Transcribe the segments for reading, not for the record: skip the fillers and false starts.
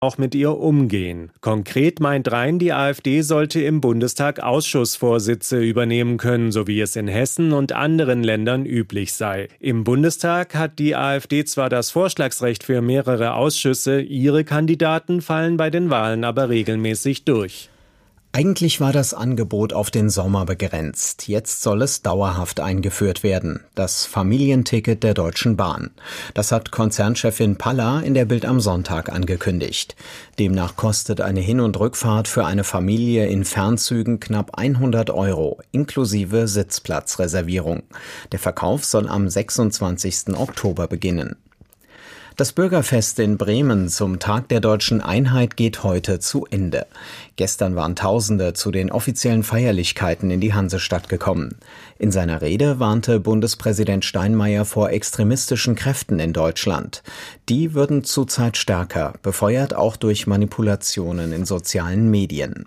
auch mit ihr umgehen. Konkret meint Rhein, die AfD sollte im Bundestag Ausschussvorsitze übernehmen können, so wie es in Hessen und anderen Ländern üblich sei. Im Bundestag hat die AfD zwar das Vorschlagsrecht für mehrere Ausschüsse, ihre Kandidaten fallen bei den Wahlen aber regelmäßig durch. Eigentlich war das Angebot auf den Sommer begrenzt. Jetzt soll es dauerhaft eingeführt werden. Das Familienticket der Deutschen Bahn. Das hat Konzernchefin Palla in der Bild am Sonntag angekündigt. Demnach kostet eine Hin- und Rückfahrt für eine Familie in Fernzügen knapp 100 € inklusive Sitzplatzreservierung. Der Verkauf soll am 26. Oktober beginnen. Das Bürgerfest in Bremen zum Tag der Deutschen Einheit geht heute zu Ende. Gestern waren Tausende zu den offiziellen Feierlichkeiten in die Hansestadt gekommen. In seiner Rede warnte Bundespräsident Steinmeier vor extremistischen Kräften in Deutschland. Die würden zurzeit stärker, befeuert auch durch Manipulationen in sozialen Medien.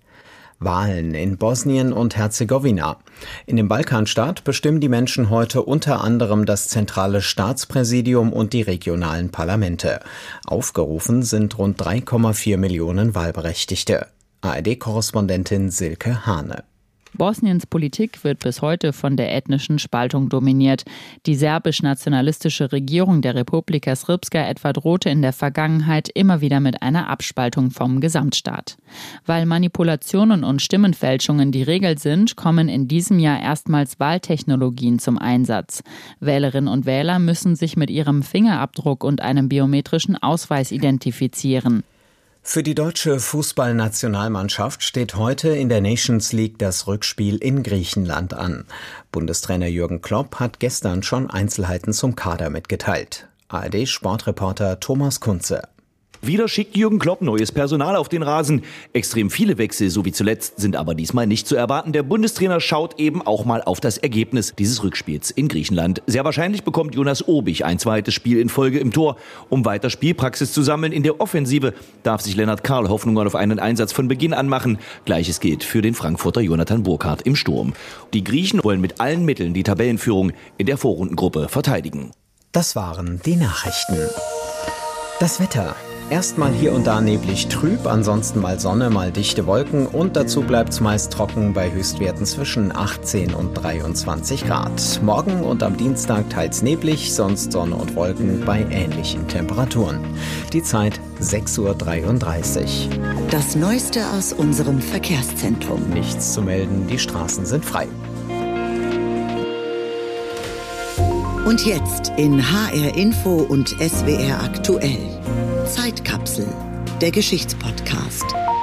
Wahlen in Bosnien und Herzegowina. In dem Balkanstaat bestimmen die Menschen heute unter anderem das zentrale Staatspräsidium und die regionalen Parlamente. Aufgerufen sind rund 3,4 Millionen Wahlberechtigte. ARD-Korrespondentin Silke Hane. Bosniens Politik wird bis heute von der ethnischen Spaltung dominiert. Die serbisch-nationalistische Regierung der Republika Srpska etwa drohte in der Vergangenheit immer wieder mit einer Abspaltung vom Gesamtstaat. Weil Manipulationen und Stimmenfälschungen die Regel sind, kommen in diesem Jahr erstmals Wahltechnologien zum Einsatz. Wählerinnen und Wähler müssen sich mit ihrem Fingerabdruck und einem biometrischen Ausweis identifizieren. Für die deutsche Fußballnationalmannschaft steht heute in der Nations League das Rückspiel in Griechenland an. Bundestrainer Jürgen Klopp hat gestern schon Einzelheiten zum Kader mitgeteilt. ARD-Sportreporter Thomas Kunze. Wieder schickt Jürgen Klopp neues Personal auf den Rasen. Extrem viele Wechsel, so wie zuletzt, sind aber diesmal nicht zu erwarten. Der Bundestrainer schaut eben auch mal auf das Ergebnis dieses Rückspiels in Griechenland. Sehr wahrscheinlich bekommt Jonas Obich ein zweites Spiel in Folge im Tor. Um weiter Spielpraxis zu sammeln in der Offensive, darf sich Lennart Karl Hoffnungen auf einen Einsatz von Beginn an machen. Gleiches gilt für den Frankfurter Jonathan Burkhardt im Sturm. Die Griechen wollen mit allen Mitteln die Tabellenführung in der Vorrundengruppe verteidigen. Das waren die Nachrichten. Das Wetter. Erstmal hier und da neblig trüb, ansonsten mal Sonne, mal dichte Wolken und dazu bleibt's meist trocken bei Höchstwerten zwischen 18 und 23 Grad. Morgen und am Dienstag teils neblig, sonst Sonne und Wolken bei ähnlichen Temperaturen. Die Zeit 6:33 Uhr. Das Neueste aus unserem Verkehrszentrum. Nichts zu melden, die Straßen sind frei. Und jetzt in HR Info und SWR aktuell. Zeitkapsel, der Geschichtspodcast.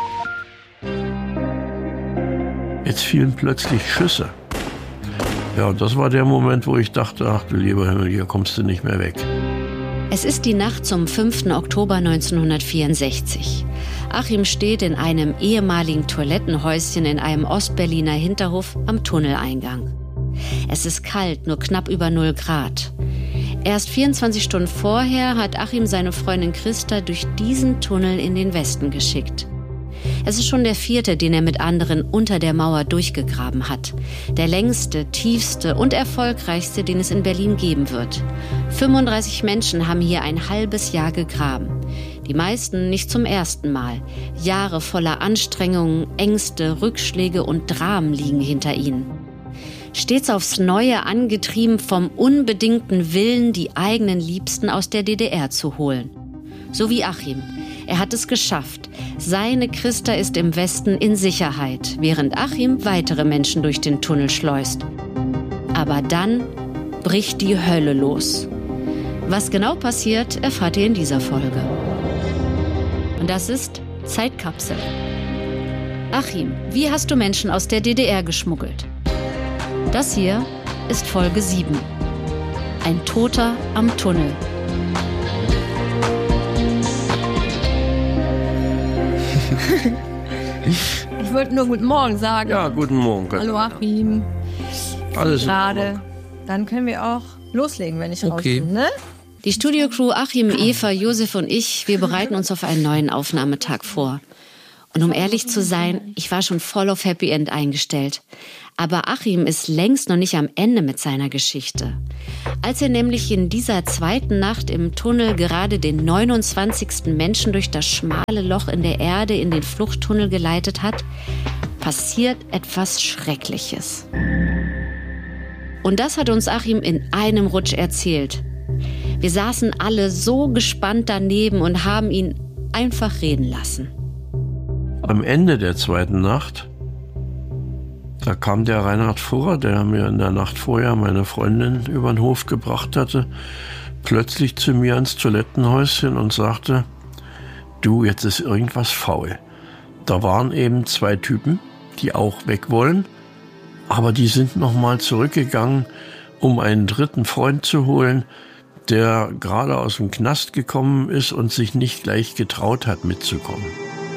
Jetzt fielen plötzlich Schüsse. Ja, und das war der Moment, wo ich dachte, ach du lieber Himmel, hier kommst du nicht mehr weg. Es ist die Nacht zum 5. Oktober 1964. Achim steht in einem ehemaligen Toilettenhäuschen in einem Ostberliner Hinterhof am Tunneleingang. Es ist kalt, nur knapp über 0 Grad. Erst 24 Stunden vorher hat Achim seine Freundin Christa durch diesen Tunnel in den Westen geschickt. Es ist schon der 4., den er mit anderen unter der Mauer durchgegraben hat. Der längste, tiefste und erfolgreichste, den es in Berlin geben wird. 35 Menschen haben hier ein halbes Jahr gegraben. Die meisten nicht zum ersten Mal. Jahre voller Anstrengungen, Ängste, Rückschläge und Dramen liegen hinter ihnen. Stets aufs Neue angetrieben vom unbedingten Willen, die eigenen Liebsten aus der DDR zu holen. So wie Achim. Er hat es geschafft. Seine Christa ist im Westen in Sicherheit, während Achim weitere Menschen durch den Tunnel schleust. Aber dann bricht die Hölle los. Was genau passiert, erfahrt ihr in dieser Folge. Und das ist Zeitkapsel. Achim, wie hast du Menschen aus der DDR geschmuggelt? Das hier ist Folge 7. Ein Toter am Tunnel. Ich wollte nur guten Morgen sagen. Ja, guten Morgen. Hallo Achim. Alles gerade. Dann können wir auch loslegen, wenn ich raus bin, ne? Die Studiocrew Achim, Eva, Josef und ich, wir bereiten uns auf einen neuen Aufnahmetag vor. Und um ehrlich zu sein, ich war schon voll auf Happy End eingestellt. Aber Achim ist längst noch nicht am Ende mit seiner Geschichte. Als er nämlich in dieser zweiten Nacht im Tunnel gerade den 29. Menschen durch das schmale Loch in der Erde in den Fluchttunnel geleitet hat, passiert etwas Schreckliches. Und das hat uns Achim in einem Rutsch erzählt. Wir saßen alle so gespannt daneben und haben ihn einfach reden lassen. Am Ende der zweiten Nacht, da kam der Reinhard Furrer, der mir in der Nacht vorher meine Freundin über den Hof gebracht hatte, plötzlich zu mir ins Toilettenhäuschen und sagte, du, jetzt ist irgendwas faul. Da waren eben 2 Typen, die auch weg wollen, aber die sind nochmal zurückgegangen, um einen dritten Freund zu holen, der gerade aus dem Knast gekommen ist und sich nicht gleich getraut hat, mitzukommen.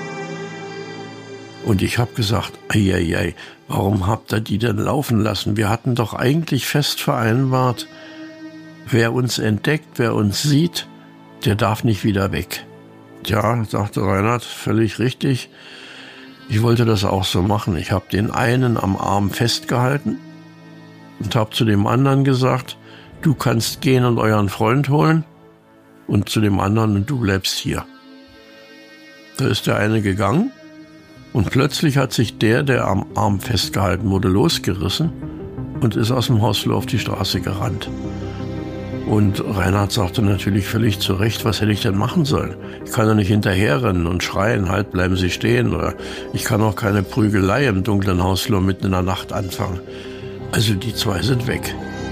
Und ich habe gesagt, ei, warum habt ihr die denn laufen lassen? Wir hatten doch eigentlich fest vereinbart, wer uns entdeckt, wer uns sieht, der darf nicht wieder weg. Ja, sagte Reinhard, völlig richtig. Ich wollte das auch so machen. Ich habe den einen am Arm festgehalten und habe zu dem anderen gesagt, du kannst gehen und euren Freund holen, und zu dem anderen, und du bleibst hier. Da ist der eine gegangen. Und plötzlich hat sich der am Arm festgehalten wurde, losgerissen und ist aus dem Hausflur auf die Straße gerannt. Und Reinhard sagte natürlich völlig zu Recht, was hätte ich denn machen sollen? Ich kann doch nicht hinterherrennen und schreien, halt, bleiben Sie stehen. Oder ich kann auch keine Prügelei im dunklen Hausflur mitten in der Nacht anfangen. Also die 2 sind weg.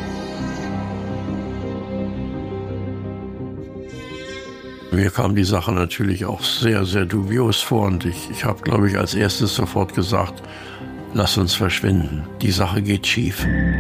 Mir kam die Sache natürlich auch sehr, sehr dubios vor und ich habe, glaube ich, als erstes sofort gesagt, lass uns verschwinden, die Sache geht schief.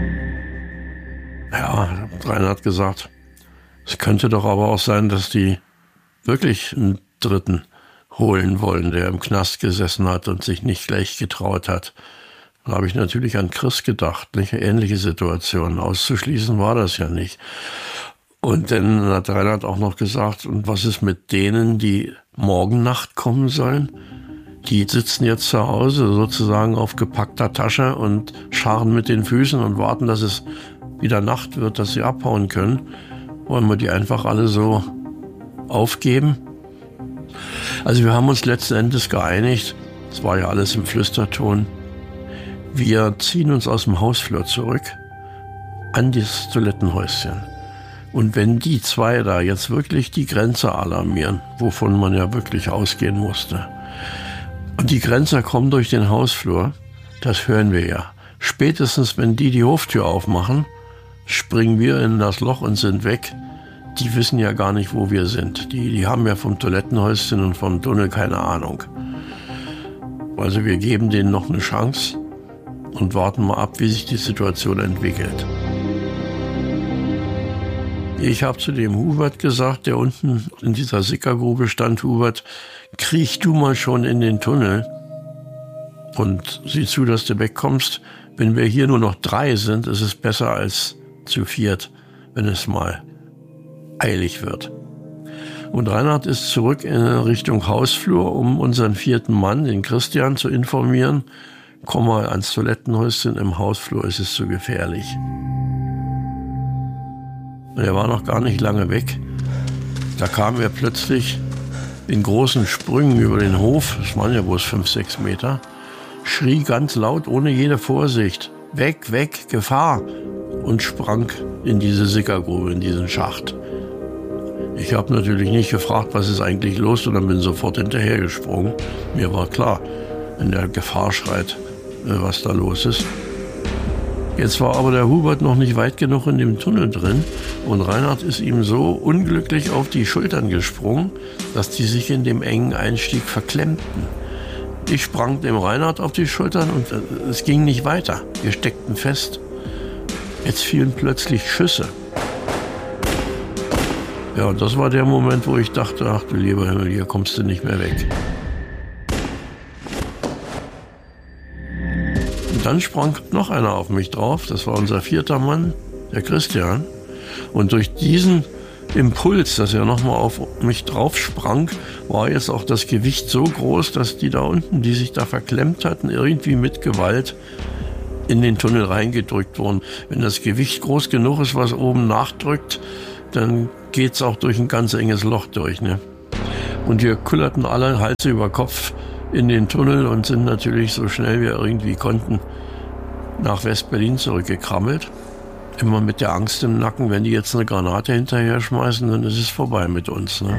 Ja, Rainer hat gesagt, es könnte doch aber auch sein, dass die wirklich einen Dritten holen wollen, der im Knast gesessen hat und sich nicht gleich getraut hat. Da habe ich natürlich an Chris gedacht, nicht? Ähnliche Situation, auszuschließen war das ja nicht. Und dann hat Reinhard auch noch gesagt, und was ist mit denen, die morgen Nacht kommen sollen? Die sitzen jetzt zu Hause sozusagen auf gepackter Tasche und scharren mit den Füßen und warten, dass es wieder Nacht wird, dass sie abhauen können. Wollen wir die einfach alle so aufgeben? Also wir haben uns letzten Endes geeinigt, es war ja alles im Flüsterton, wir ziehen uns aus dem Hausflur zurück an das Toilettenhäuschen. Und wenn die 2 da jetzt wirklich die Grenze alarmieren, wovon man ja wirklich ausgehen musste, und die Grenzer kommen durch den Hausflur, das hören wir ja. Spätestens, wenn die Hoftür aufmachen, springen wir in das Loch und sind weg. Die wissen ja gar nicht, wo wir sind. Die haben ja vom Toilettenhäuschen und vom Tunnel keine Ahnung. Also wir geben denen noch eine Chance und warten mal ab, wie sich die Situation entwickelt. Ich habe zu dem Hubert gesagt, der unten in dieser Sickergrube stand, Hubert, kriech du mal schon in den Tunnel und sieh zu, dass du wegkommst. Wenn wir hier nur noch 3 sind, ist es besser als zu 4, wenn es mal eilig wird. Und Reinhard ist zurück in Richtung Hausflur, um unseren 4. Mann, den Christian, zu informieren. Komm mal ans Toilettenhäuschen, im Hausflur ist es zu gefährlich. Er war noch gar nicht lange weg. Da kam er plötzlich in großen Sprüngen über den Hof, das waren ja bloß 5, 6 Meter, schrie ganz laut, ohne jede Vorsicht, weg, weg, Gefahr, und sprang in diese Sickergrube, in diesen Schacht. Ich habe natürlich nicht gefragt, was ist eigentlich los, sondern bin sofort hinterhergesprungen. Mir war klar, wenn der Gefahr schreit, was da los ist. Jetzt war aber der Hubert noch nicht weit genug in dem Tunnel drin und Reinhard ist ihm so unglücklich auf die Schultern gesprungen, dass die sich in dem engen Einstieg verklemmten. Ich sprang dem Reinhard auf die Schultern und es ging nicht weiter. Wir steckten fest. Jetzt fielen plötzlich Schüsse. Ja, und das war der Moment, wo ich dachte, ach du lieber Himmel, hier kommst du nicht mehr weg. Dann sprang noch einer auf mich drauf, das war unser 4. Mann, der Christian. Und durch diesen Impuls, dass er nochmal auf mich drauf sprang, war jetzt auch das Gewicht so groß, dass die da unten, die sich da verklemmt hatten, irgendwie mit Gewalt in den Tunnel reingedrückt wurden. Wenn das Gewicht groß genug ist, was oben nachdrückt, dann geht's auch durch ein ganz enges Loch durch, ne? Und wir kullerten alle Hals über Kopf in den Tunnel und sind natürlich so schnell wir irgendwie konnten nach West-Berlin zurückgekrabbelt. Immer mit der Angst im Nacken, wenn die jetzt eine Granate hinterher schmeißen, dann ist es vorbei mit uns, ne?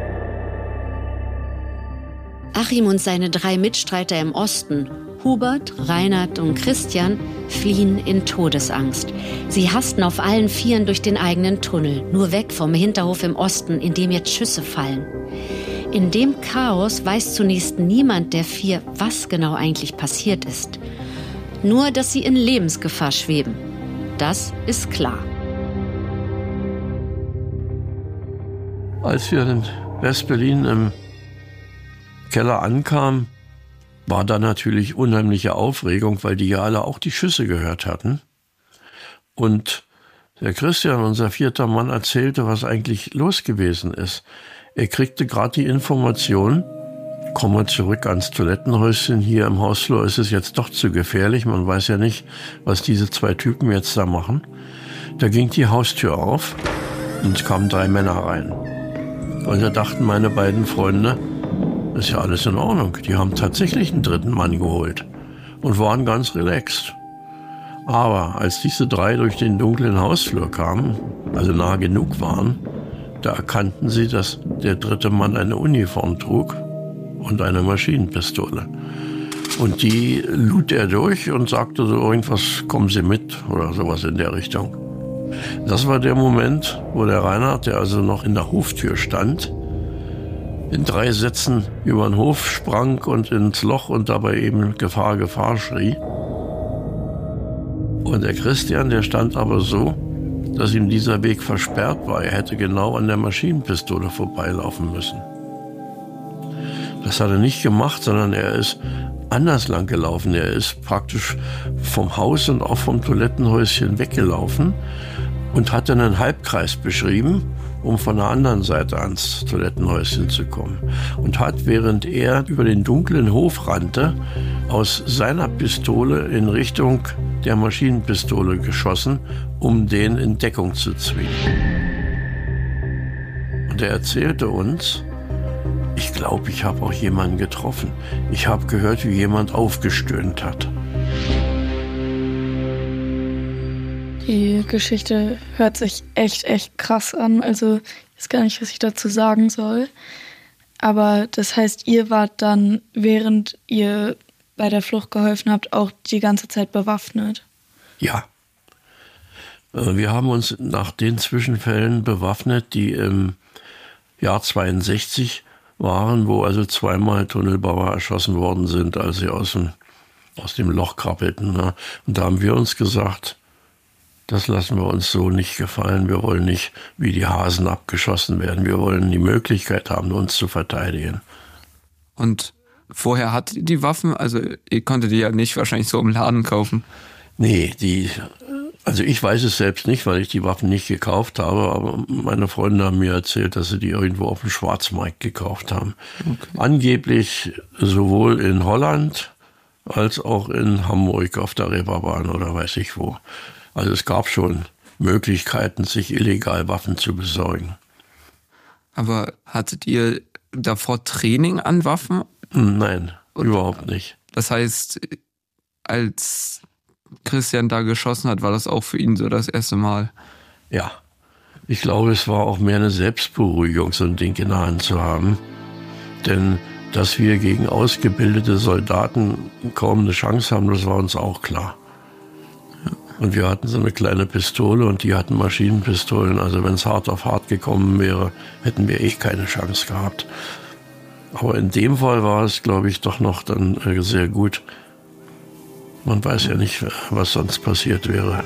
Achim und seine 3 Mitstreiter im Osten, Hubert, Reinhard und Christian, fliehen in Todesangst. Sie hasten auf allen Vieren durch den eigenen Tunnel, nur weg vom Hinterhof im Osten, in dem jetzt Schüsse fallen. In dem Chaos weiß zunächst niemand der 4, was genau eigentlich passiert ist. Nur, dass sie in Lebensgefahr schweben. Das ist klar. Als wir in West-Berlin im Keller ankamen, war da natürlich unheimliche Aufregung, weil die ja alle auch die Schüsse gehört hatten. Und der Christian, unser 4. Mann, erzählte, was eigentlich los gewesen ist. Er kriegte gerade die Information, komm mal zurück ans Toilettenhäuschen, hier im Hausflur ist es jetzt doch zu gefährlich, man weiß ja nicht, was diese 2 Typen jetzt da machen. Da ging die Haustür auf und es kamen 3 Männer rein. Und da dachten meine beiden Freunde, ist ja alles in Ordnung. Die haben tatsächlich einen 3. Mann geholt und waren ganz relaxed. Aber als diese 3 durch den dunklen Hausflur kamen, also nah genug waren, da erkannten sie, dass der 3. Mann eine Uniform trug und eine Maschinenpistole. Und die lud er durch und sagte so irgendwas, kommen Sie mit oder sowas in der Richtung. Das war der Moment, wo der Reinhard, der also noch in der Hoftür stand, in 3 Sätzen über den Hof sprang und ins Loch und dabei eben Gefahr, Gefahr schrie. Und der Christian, der stand aber so, dass ihm dieser Weg versperrt war. Er hätte genau an der Maschinenpistole vorbeilaufen müssen. Das hat er nicht gemacht, sondern er ist anders lang gelaufen. Er ist praktisch vom Haus und auch vom Toilettenhäuschen weggelaufen und hat dann einen Halbkreis beschrieben, um von der anderen Seite ans Toilettenhäuschen zu kommen. Und hat, während er über den dunklen Hof rannte, aus seiner Pistole in Richtung der Maschinenpistole geschossen, um den in Deckung zu zwingen. Und er erzählte uns, ich glaube, ich habe auch jemanden getroffen. Ich habe gehört, wie jemand aufgestöhnt hat. Die Geschichte hört sich echt krass an. Also ich weiß gar nicht, was ich dazu sagen soll. Aber das heißt, ihr wart dann, während ihr bei der Flucht geholfen habt, auch die ganze Zeit bewaffnet? Ja. Wir haben uns nach den Zwischenfällen bewaffnet, die im Jahr 62 waren, wo also 2-mal Tunnelbauer erschossen worden sind, als sie aus dem Loch krabbelten. Ne? Und da haben wir uns gesagt, das lassen wir uns so nicht gefallen. Wir wollen nicht wie die Hasen abgeschossen werden. Wir wollen die Möglichkeit haben, uns zu verteidigen. Und vorher hattet ihr die Waffen? Also ihr konntet die ja nicht wahrscheinlich so im Laden kaufen. Nee, also ich weiß es selbst nicht, weil ich die Waffen nicht gekauft habe, aber meine Freunde haben mir erzählt, dass sie die irgendwo auf dem Schwarzmarkt gekauft haben. Okay. Angeblich sowohl in Holland als auch in Hamburg auf der Reeperbahn oder weiß ich wo. Also es gab schon Möglichkeiten, sich illegal Waffen zu besorgen. Aber hattet ihr davor Training an Waffen? Nein, überhaupt nicht. Das heißt, als Christian da geschossen hat, war das auch für ihn so das erste Mal? Ja, ich glaube, es war auch mehr eine Selbstberuhigung, so ein Ding in der Hand zu haben. Denn dass wir gegen ausgebildete Soldaten kaum eine Chance haben, das war uns auch klar. Und wir hatten so eine kleine Pistole und die hatten Maschinenpistolen. Also wenn es hart auf hart gekommen wäre, hätten wir keine Chance gehabt. Aber in dem Fall war es, glaube ich, doch noch dann sehr gut. Man weiß ja nicht, was sonst passiert wäre.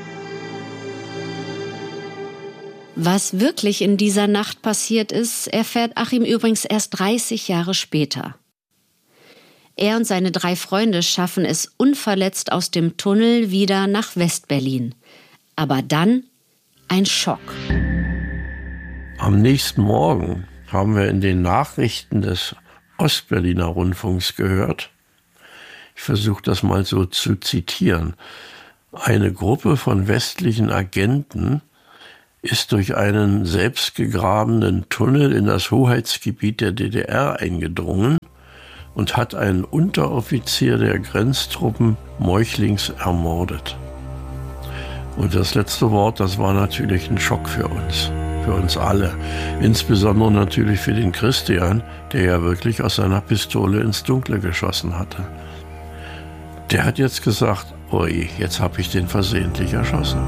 Was wirklich in dieser Nacht passiert ist, erfährt Achim übrigens erst 30 Jahre später. Er und seine 3 Freunde schaffen es unverletzt aus dem Tunnel wieder nach West-Berlin. Aber dann ein Schock. Am nächsten Morgen haben wir in den Nachrichten des Ostberliner Rundfunks gehört, ich versuche das mal so zu zitieren, eine Gruppe von westlichen Agenten ist durch einen selbstgegrabenen Tunnel in das Hoheitsgebiet der DDR eingedrungen und hat einen Unteroffizier der Grenztruppen meuchlings ermordet. Und das letzte Wort, das war natürlich ein Schock für uns alle. Insbesondere natürlich für den Christian, der ja wirklich aus seiner Pistole ins Dunkle geschossen hatte. Der hat jetzt gesagt, ui, jetzt habe ich den versehentlich erschossen.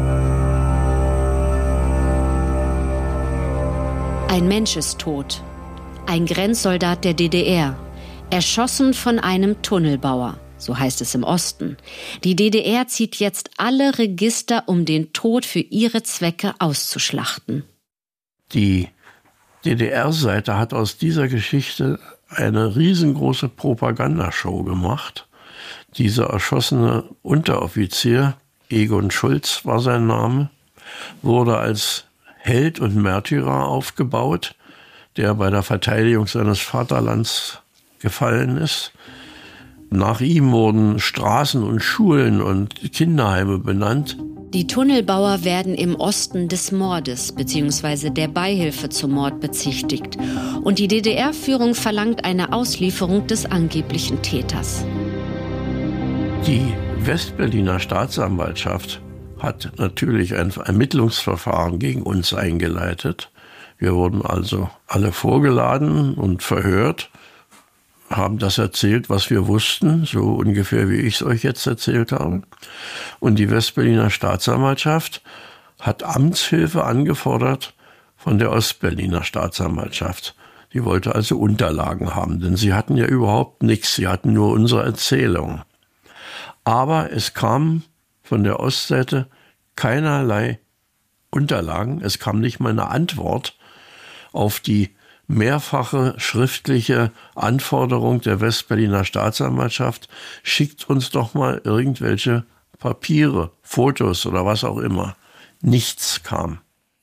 Ein Mensch ist tot. Ein Grenzsoldat der DDR. Erschossen von einem Tunnelbauer. So heißt es im Osten. Die DDR zieht jetzt alle Register, um den Tod für ihre Zwecke auszuschlachten. Die DDR-Seite hat aus dieser Geschichte eine riesengroße Propagandashow gemacht. Dieser erschossene Unteroffizier, Egon Schulz war sein Name, wurde als Held und Märtyrer aufgebaut, der bei der Verteidigung seines Vaterlands gefallen ist. Nach ihm wurden Straßen und Schulen und Kinderheime benannt. Die Tunnelbauer werden im Osten des Mordes bzw. der Beihilfe zum Mord bezichtigt. Und die DDR-Führung verlangt eine Auslieferung des angeblichen Täters. Die Westberliner Staatsanwaltschaft hat natürlich ein Ermittlungsverfahren gegen uns eingeleitet. Wir wurden also alle vorgeladen und verhört, haben das erzählt, was wir wussten, so ungefähr wie ich es euch jetzt erzählt habe. Und die Westberliner Staatsanwaltschaft hat Amtshilfe angefordert von der Ostberliner Staatsanwaltschaft. Die wollte also Unterlagen haben, denn sie hatten ja überhaupt nichts, sie hatten nur unsere Erzählung. Aber es kam von der Ostseite keinerlei Unterlagen, es kam nicht mal eine Antwort auf die mehrfache schriftliche Anforderung der Westberliner Staatsanwaltschaft, schickt uns doch mal irgendwelche Papiere, Fotos oder was auch immer. Nichts kam.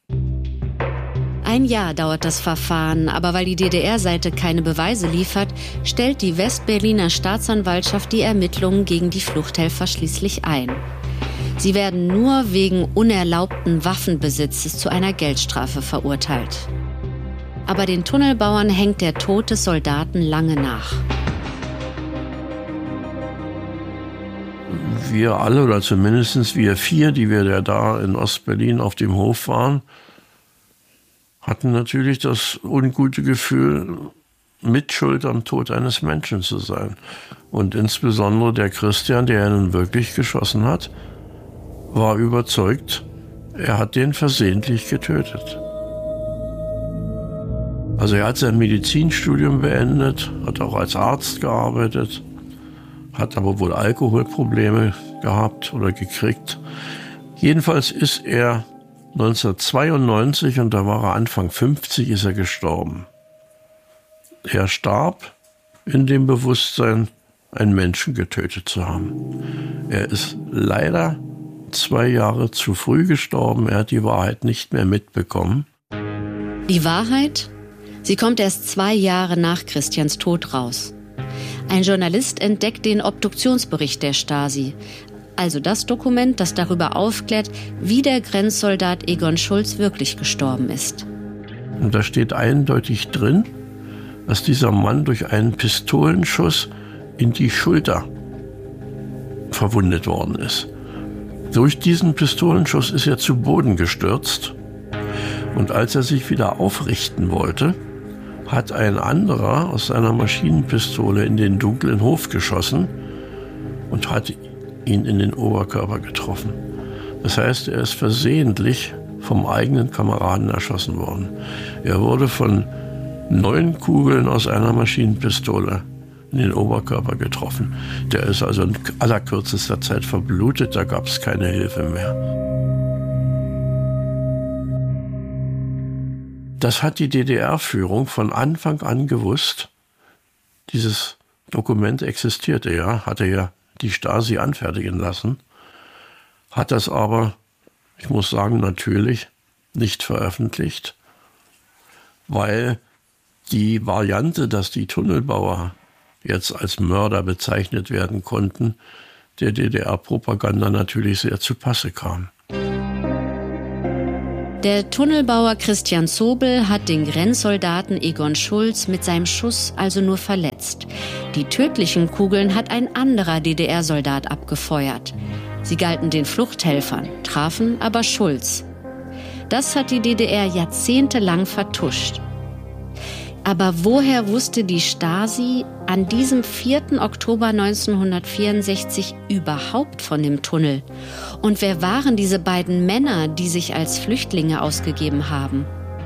Ein Jahr dauert das Verfahren, aber weil die DDR-Seite keine Beweise liefert, stellt die Westberliner Staatsanwaltschaft die Ermittlungen gegen die Fluchthelfer schließlich ein. Sie werden nur wegen unerlaubten Waffenbesitzes zu einer Geldstrafe verurteilt. Aber den Tunnelbauern hängt der Tod des Soldaten lange nach. Wir alle, oder zumindest wir 4, die wir ja da in Ostberlin auf dem Hof waren, hatten natürlich das ungute Gefühl, Mitschuld am Tod eines Menschen zu sein. Und insbesondere der Christian, der nun wirklich geschossen hat, war überzeugt, er hat den versehentlich getötet. Also er hat sein Medizinstudium beendet, hat auch als Arzt gearbeitet, hat aber wohl Alkoholprobleme gehabt oder gekriegt. Jedenfalls ist er 1992, und da war er Anfang 50, ist er gestorben. Er starb in dem Bewusstsein, einen Menschen getötet zu haben. Er ist leider 2 Jahre zu früh gestorben. Er hat die Wahrheit nicht mehr mitbekommen. Die Wahrheit? Sie kommt erst 2 Jahre nach Christians Tod raus. Ein Journalist entdeckt den Obduktionsbericht der Stasi. Also das Dokument, das darüber aufklärt, wie der Grenzsoldat Egon Schulz wirklich gestorben ist. Und da steht eindeutig drin, dass dieser Mann durch einen Pistolenschuss in die Schulter verwundet worden ist. Durch diesen Pistolenschuss ist er zu Boden gestürzt. Und als er sich wieder aufrichten wollte, hat ein anderer aus seiner Maschinenpistole in den dunklen Hof geschossen und hat ihn in den Oberkörper getroffen. Das heißt, er ist versehentlich vom eigenen Kameraden erschossen worden. Er wurde von 9 Kugeln aus einer Maschinenpistole in den Oberkörper getroffen. Der ist also in allerkürzester Zeit verblutet, da gab es keine Hilfe mehr. Das hat die DDR-Führung von Anfang an gewusst. Dieses Dokument existierte ja, hatte ja die Stasi anfertigen lassen, hat das aber, ich muss sagen, natürlich nicht veröffentlicht, weil die Variante, dass die Tunnelbauer jetzt als Mörder bezeichnet werden konnten, der DDR-Propaganda natürlich sehr zu Passe kam. Der Tunnelbauer Christian Zobel hat den Grenzsoldaten Egon Schulz mit seinem Schuss also nur verletzt. Die tödlichen Kugeln hat ein anderer DDR-Soldat abgefeuert. Sie galten den Fluchthelfern, trafen aber Schulz. Das hat die DDR jahrzehntelang vertuscht. Aber woher wusste die Stasi an diesem 4. Oktober 1964 überhaupt von dem Tunnel? Und wer waren diese beiden Männer, die sich als Flüchtlinge ausgegeben haben?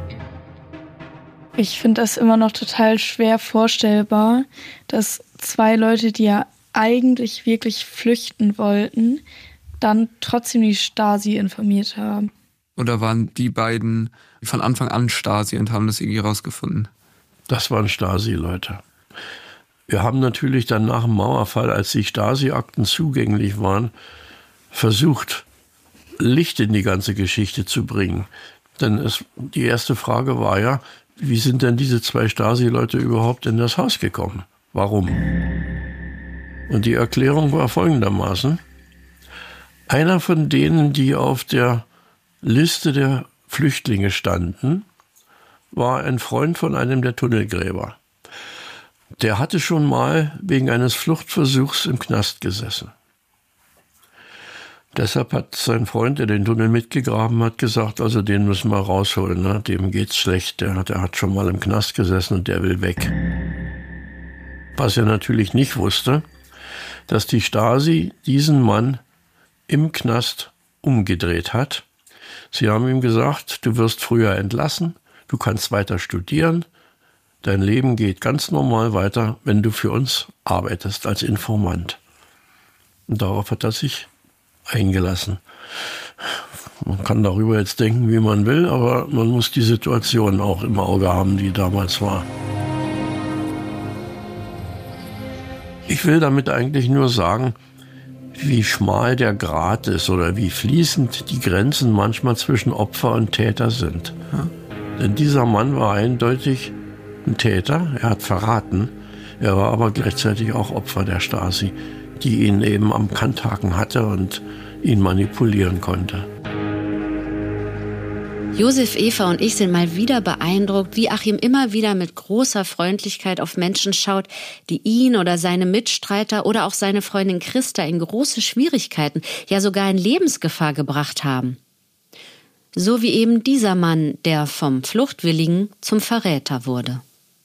Ich finde das immer noch total schwer vorstellbar, dass zwei Leute, die ja eigentlich wirklich flüchten wollten, dann trotzdem die Stasi informiert haben. Oder waren die beiden von Anfang an Stasi und haben das irgendwie rausgefunden? Das waren Stasi-Leute. Wir haben natürlich dann nach dem Mauerfall, als die Stasi-Akten zugänglich waren, versucht, Licht in die ganze Geschichte zu bringen. Denn die erste Frage war ja, wie sind denn diese zwei Stasi-Leute überhaupt in das Haus gekommen? Warum? Und die Erklärung war folgendermaßen. Einer von denen, die auf der Liste der Flüchtlinge standen, war ein Freund von einem der Tunnelgräber. Der hatte schon mal wegen eines Fluchtversuchs im Knast gesessen. Deshalb hat sein Freund, der den Tunnel mitgegraben hat, gesagt, also den müssen wir rausholen, ne? Dem geht's schlecht, der hat schon mal im Knast gesessen und der will weg. Was er natürlich nicht wusste, dass die Stasi diesen Mann im Knast umgedreht hat. Sie haben ihm gesagt, du wirst früher entlassen, du kannst weiter studieren, dein Leben geht ganz normal weiter, wenn du für uns arbeitest als Informant. Und darauf hat er sich eingelassen. Man kann darüber jetzt denken, wie man will, aber man muss die Situation auch im Auge haben, die damals war. Ich will damit eigentlich nur sagen, wie schmal der Grat ist oder wie fließend die Grenzen manchmal zwischen Opfer und Täter sind. Denn dieser Mann war eindeutig ein Täter, er hat verraten, er war aber gleichzeitig auch Opfer der Stasi, die ihn eben am Kanthaken hatte und ihn manipulieren konnte. Josef, Eva und ich sind mal wieder beeindruckt, wie Achim immer wieder mit großer Freundlichkeit auf Menschen schaut, die ihn oder seine Mitstreiter oder auch seine Freundin Christa in große Schwierigkeiten, ja sogar in Lebensgefahr gebracht haben. So wie eben dieser Mann, der vom Fluchtwilligen zum Verräter wurde.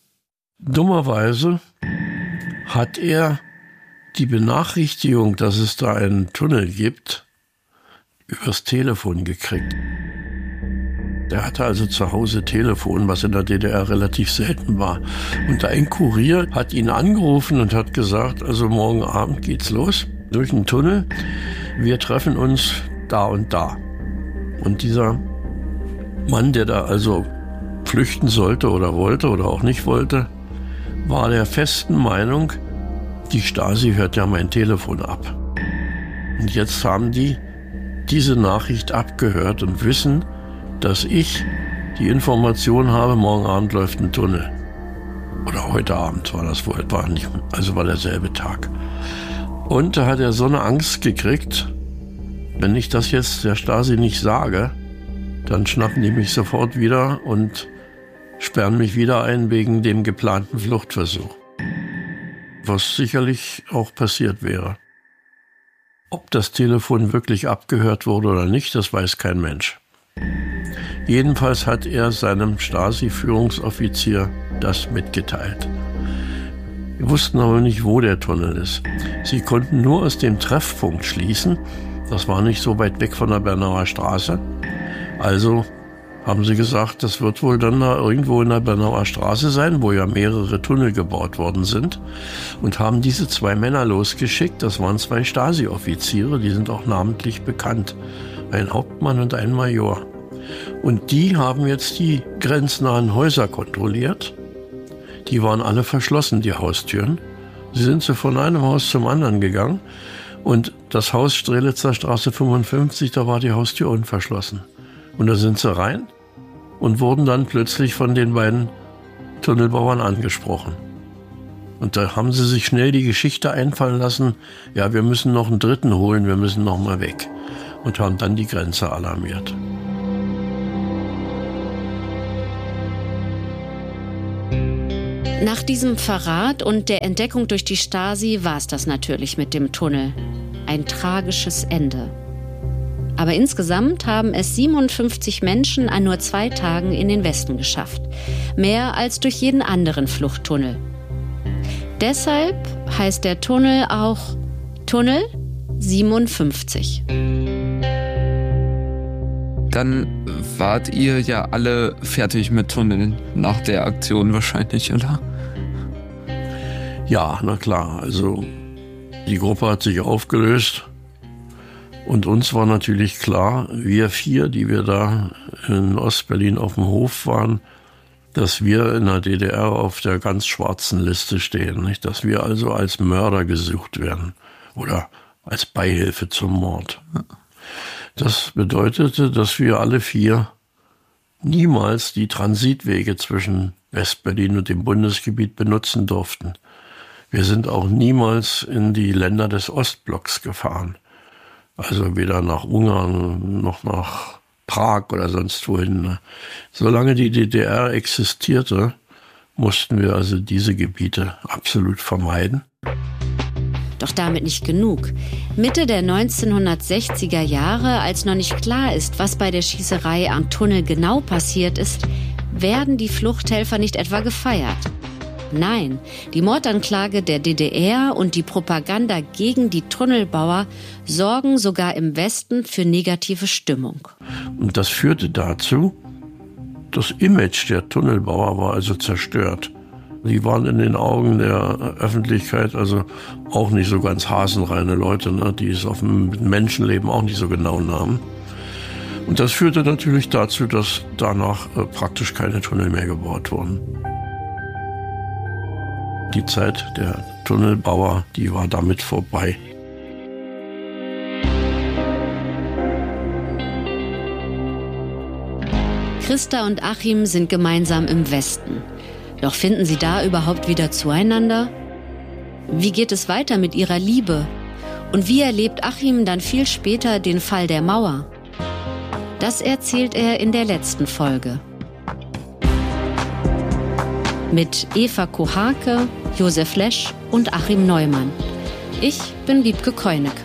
Dummerweise hat er die Benachrichtigung, dass es da einen Tunnel gibt, übers Telefon gekriegt. Der hatte also zu Hause Telefon, was in der DDR relativ selten war. Und ein Kurier hat ihn angerufen und hat gesagt, also morgen Abend geht's los, durch den Tunnel. Wir treffen uns da und da. Und dieser Mann, der da also flüchten sollte oder wollte oder auch nicht wollte, war der festen Meinung, die Stasi hört ja mein Telefon ab. Und jetzt haben die diese Nachricht abgehört und wissen, dass ich die Information habe, morgen Abend läuft ein Tunnel. Oder heute Abend war das wohl, war derselbe Tag. Und da hat er so eine Angst gekriegt, wenn ich das jetzt der Stasi nicht sage, dann schnappen die mich sofort wieder und sperren mich wieder ein wegen dem geplanten Fluchtversuch. Was sicherlich auch passiert wäre. Ob das Telefon wirklich abgehört wurde oder nicht, das weiß kein Mensch. Jedenfalls hat er seinem Stasi-Führungsoffizier das mitgeteilt. Wir wussten aber nicht, wo der Tunnel ist. Sie konnten nur aus dem Treffpunkt schließen, das war nicht so weit weg von der Bernauer Straße. Also haben sie gesagt, das wird wohl dann da irgendwo in der Bernauer Straße sein, wo ja mehrere Tunnel gebaut worden sind. Und haben diese zwei Männer losgeschickt, das waren zwei Stasi-Offiziere, die sind auch namentlich bekannt. Ein Hauptmann und ein Major. Und die haben jetzt die grenznahen Häuser kontrolliert. Die waren alle verschlossen, die Haustüren. Sie sind so von einem Haus zum anderen gegangen. Und das Haus Strelitzer Straße 55, da war die Haustür unverschlossen. Und da sind sie rein und wurden dann plötzlich von den beiden Tunnelbauern angesprochen. Und da haben sie sich schnell die Geschichte einfallen lassen, ja, wir müssen noch einen dritten holen, wir müssen noch mal weg. Und haben dann die Grenze alarmiert. Nach diesem Verrat und der Entdeckung durch die Stasi war es das natürlich mit dem Tunnel. Ein tragisches Ende. Aber insgesamt haben es 57 Menschen an nur 2 Tagen in den Westen geschafft. Mehr als durch jeden anderen Fluchttunnel. Deshalb heißt der Tunnel auch Tunnel 57. Dann wart ihr ja alle fertig mit Tunneln nach der Aktion wahrscheinlich, oder? Ja, na klar. Also die Gruppe hat sich aufgelöst und uns war natürlich klar, wir 4, die wir da in Ostberlin auf dem Hof waren, dass wir in der DDR auf der ganz schwarzen Liste stehen, nicht? Dass wir also als Mörder gesucht werden oder als Beihilfe zum Mord. Das bedeutete, dass wir alle 4 niemals die Transitwege zwischen Westberlin und dem Bundesgebiet benutzen durften. Wir sind auch niemals in die Länder des Ostblocks gefahren. Also weder nach Ungarn noch nach Prag oder sonst wohin. Solange die DDR existierte, mussten wir also diese Gebiete absolut vermeiden. Doch damit nicht genug. Mitte der 1960er Jahre, als noch nicht klar ist, was bei der Schießerei am Tunnel genau passiert ist, werden die Fluchthelfer nicht etwa gefeiert. Nein, die Mordanklage der DDR und die Propaganda gegen die Tunnelbauer sorgen sogar im Westen für negative Stimmung. Und das führte dazu, das Image der Tunnelbauer war also zerstört. Die waren in den Augen der Öffentlichkeit also auch nicht so ganz hasenreine Leute, ne, die es auf dem Menschenleben auch nicht so genau nahmen. Und das führte natürlich dazu, dass danach praktisch keine Tunnel mehr gebaut wurden. Die Zeit der Tunnelbauer, die war damit vorbei. Christa und Achim sind gemeinsam im Westen. Doch finden sie da überhaupt wieder zueinander? Wie geht es weiter mit ihrer Liebe? Und wie erlebt Achim dann viel später den Fall der Mauer? Das erzählt er in der letzten Folge. Mit Eva Kohake, Josef Lesch und Achim Neumann. Ich bin Wiebke Keunecke.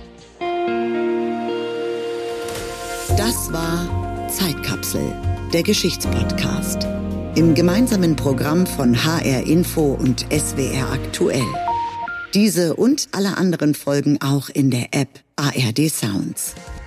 Das war Zeitkapsel, der Geschichtspodcast. Im gemeinsamen Programm von HR Info und SWR Aktuell. Diese und alle anderen Folgen auch in der App ARD Sounds.